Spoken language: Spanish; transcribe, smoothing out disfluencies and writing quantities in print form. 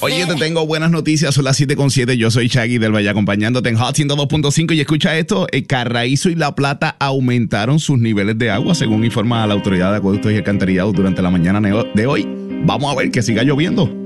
Oye, te tengo buenas noticias, son las 7:07. Yo soy Shaggy del Valle acompañándote en Hot 102.5 y escucha esto, el Carraízo y La Plata aumentaron sus niveles de agua, según informa la Autoridad de Acueductos y Alcantarillados durante la mañana de hoy. Vamos a ver que siga lloviendo.